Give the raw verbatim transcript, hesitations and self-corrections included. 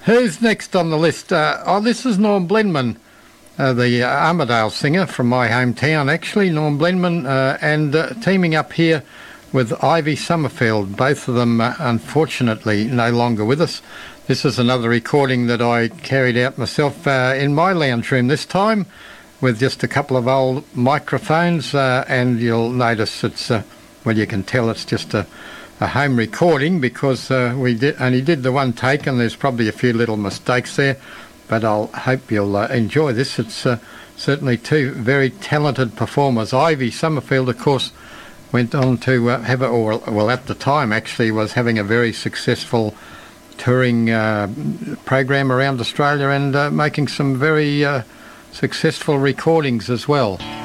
Who's next on the list? Uh, oh, this is Norm Blenman, uh, the uh, Armidale singer from my hometown, actually. Norm Blenman, uh, and uh, teaming up here with Ivy Summerfield, both of them uh, unfortunately no longer with us. This is another recording that I carried out myself uh, in my lounge room this time with just a couple of old microphones, uh, and you'll notice it's, uh, well, you can tell it's just a, a home recording because uh, we did, only did the one take, and there's probably a few little mistakes there, but I'll hope you'll uh, enjoy this. It's uh, certainly two very talented performers. Ivy Summerfield, of course, went on to uh, have, a, or well, at the time actually was having a very successful touring uh, program around Australia and uh, making some very uh, successful recordings as well.